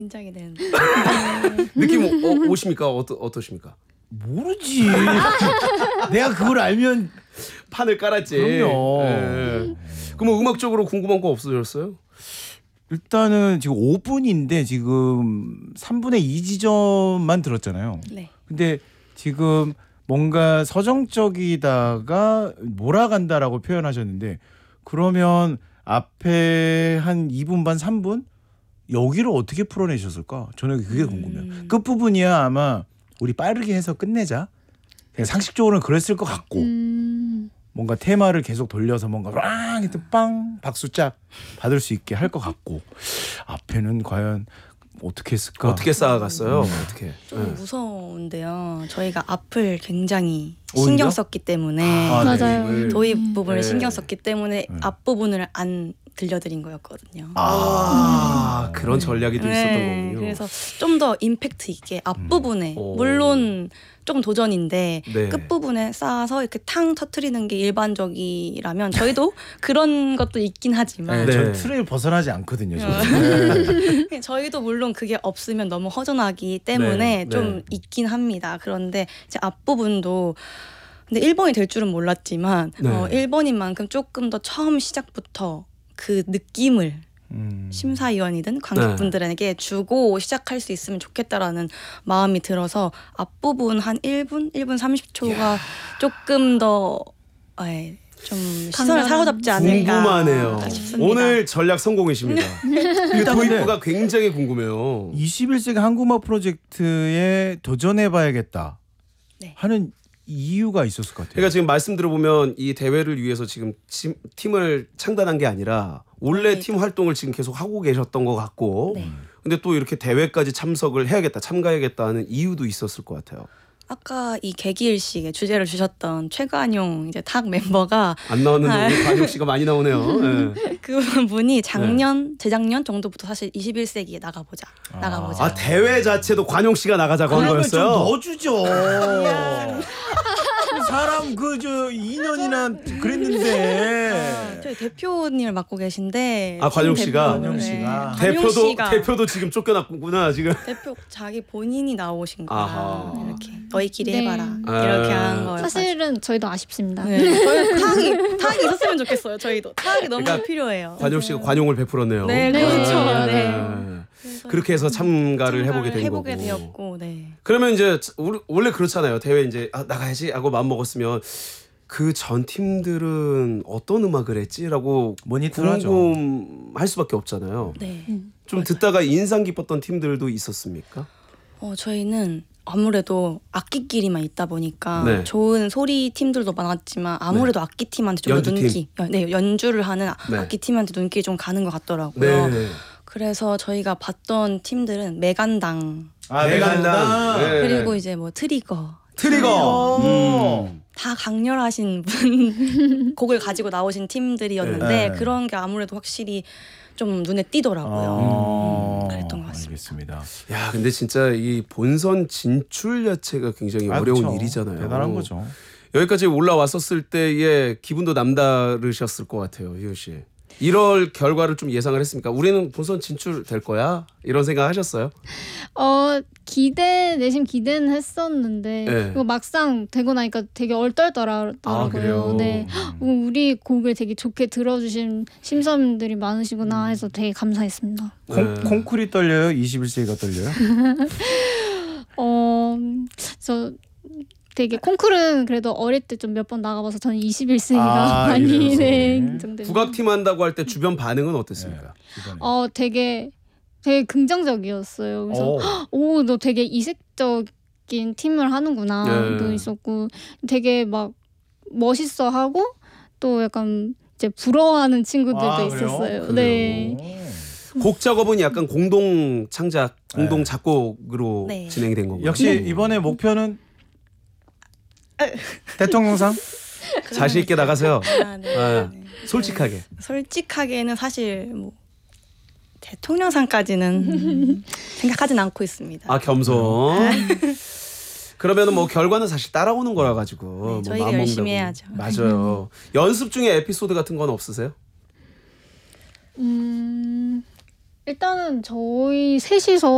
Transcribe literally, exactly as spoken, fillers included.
긴장이 되는. 느낌 어, 오십니까? 어떠, 어떠십니까? 모르지. 내가 그걸 알면 판을 깔았지. 그럼요. 네. 그럼 음악적으로 궁금한 거 없으셨어요? 일단은 지금 오 분인데 지금 삼분의 이 지점만 들었잖아요. 네. 근데 지금 뭔가 서정적이다가 몰아간다라고 표현하셨는데 그러면 앞에 한 이 분 반 삼 분 여기를 어떻게 풀어내셨을까? 저는 그게 궁금해요. 음. 끝부분이야 아마 우리 빠르게 해서 끝내자. 그냥 상식적으로는 그랬을 것 같고 음. 뭔가 테마를 계속 돌려서 뭔가 빵 했더니 빵 박수 짝 받을 수 있게 할 것 같고 앞에는 과연 어떻게 했을까? 어떻게 쌓아갔어요? 음. 어떻게? 좀 네. 무서운데요. 저희가 앞을 굉장히 오히려? 신경 썼기 때문에 아, 네. 맞아요. 네. 도입 부분을 네. 신경 썼기 때문에 네. 앞 부분을 안 들려드린 거였거든요. 아, 그런 전략이 또 있었던 네, 거군요. 그래서 좀 더 임팩트 있게 앞 부분에 오. 물론 조금 도전인데 네. 끝 부분에 쌓아서 이렇게 탕 터트리는 게 일반적이라면 저희도 그런 것도 있긴 하지만 네, 네. 저 틀을 벗어나지 않거든요. 저는. 어. 네. 저희도 물론 그게 없으면 너무 허전하기 때문에 네, 좀 네. 있긴 합니다. 그런데 이제 앞부분도 근데 일 번이 될 줄은 몰랐지만 네. 어, 일 번인 만큼 조금 더 처음 시작부터 그 느낌을 음. 심사위원이든 관객분들에게 주고 시작할 수 있으면 좋겠다라는 마음이 들어서 앞부분 한 일 분, 일 분 삼십 초가 조금 더 에, 좀 시선을 강렬한. 사로잡지 않을까 궁금하네요. 싶습니다. 오늘 전략 성공이십니다. 그 일단 근데 도입부가 굉장히 궁금해요. 이십일 세기 한국음악 프로젝트에 도전해봐야겠다 네. 하는 이유가 있었을 것 같아요. 그러니까 지금 말씀 들어보면 이 대회를 위해서 지금 침- 팀을 창단한 게 아니라 원래 네. 팀 활동을 지금 계속 하고 계셨던 것 같고 네. 근데 또 이렇게 대회까지 참석을 해야겠다 참가해야겠다 하는 이유도 있었을 것 같아요. 아까 이 개기일식의 주제를 주셨던 최관용 이제 탁 멤버가 안 나왔는데 우리 관용 씨가 많이 나오네요. 네. 그분이 작년 재작년 정도부터 사실 이십일 세기에 나가보자 아. 나가보자 아 대회 자체도 관용 씨가 나가자고 한 그러면 좀 거였어요. 넣어주죠. 사람 그 저 이 년이나 그랬는데 저희 대표님을 맡고 계신데 아, 관용 팀 씨가? 대표를, 관용 네. 씨가. 관용 대표도 씨가 대표도 지금 쫓겨났구나 지금. 대표 자기 본인이 나오신 거야. 아하. 이렇게 너희끼리 네. 해봐라 아. 이렇게 한 거예요. 사실은 저희도 아쉽습니다. 네. 저희 타악이 타악이 있었으면 좋겠어요. 저희도 타악이 너무 그러니까 필요해요. 관용 씨가 관용을 베풀었네요. 네, 그렇죠. 아, 네. 그래서 그렇게 해서 참가를 해보게 된 해보게 거고. 되었고, 네. 그러면 이제 우리- 원래 그렇잖아요. 대회 이제 아, 나가야지 하고 마음 먹었으면 그 전 팀들은 어떤 음악을 했지라고 모니터하죠. 궁금할 수밖에 없잖아요. 네. 좀 듣다가 인상 깊었던 팀들도 있었습니까? 어, 저희는 아무래도 악기끼리만 있다 보니까 네. 좋은 소리 팀들도 많았지만 아무래도 악기 팀한테 좀 더 연주팀. 눈기, 네, 연주를 하는 네. 악기 팀한테 눈길이 좀 가는 것 같더라고요. 네. 그래서 저희가 봤던 팀들은 메간당 아, 메간당. 네. 그리고 이제 뭐 트리거 트리거. 음. 다 강렬하신 분 곡을 가지고 나오신 팀들이었는데 네. 그런 게 아무래도 확실히 좀 눈에 띄더라고요. 아, 음, 그랬던 것 같습니다. 알겠습니다. 야, 근데 진짜 이 본선 진출 자체가 굉장히 아, 어려운 그쵸. 일이잖아요. 대단한 거죠. 여기까지 올라왔었을 때의 기분도 남다르셨을 것 같아요, 희우 씨. 이럴 결과를 좀 예상을 했습니까? 우리는 본선 진출 될 거야? 이런 생각 하셨어요? 어 기대 내심 기대는 했었는데 네. 이거 막상 되고 나니까 되게 얼떨떨하더라고요. 아, 그래요? 네. 어, 우리 곡을 되게 좋게 들어주신 심사위원들이 많으시구나 해서 되게 감사했습니다. 콩, 네. 콩쿨이 떨려요? 이십일 세기가 떨려요? 어, 저 되게 콩쿨은 그래도 어릴 때 좀 몇 번 나가봐서 저는 이십일 세기가 아, 많이 이래서. 네, 네. 정도. 국악팀 한다고 할 때 주변 반응은 어땠습니까? 이번에. 어 되게 되게 긍정적이었어요. 그래서 어. 오, 너 되게 이색적인 팀을 하는구나. 네. 도 있었고 되게 막 멋있어하고 또 약간 이제 부러워하는 친구들도 아, 그래요? 있었어요. 그래요? 네. 곡 작업은 약간 공동 창작, 공동 네. 작곡으로 네. 진행이 된 건가요? 역시 이번에 목표는 대통령상? 자신 있게 나가세요. 아, 네. 아, 네. 솔직하게. 솔직하게는 사실 뭐 대통령상까지는 생각하진 않고 있습니다. 아, 겸손. 그러면은 뭐 결과는 사실 따라오는 거라 가지고 네, 뭐 저희가 마음 열심히 먹는다고. 해야죠. 맞아요. 연습 중에 에피소드 같은 건 없으세요? 음, 일단은 저희 셋이서